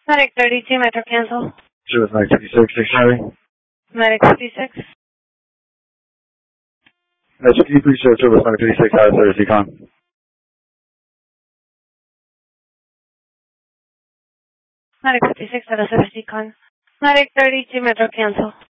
Medic 32, Metro cancel. Service Medic 56, 6 Charlie. Medic 56. Medic 53, Service Medic 56, out of service, Econ. Medic 56 out of service, Econ. Medic 32, Metro cancel.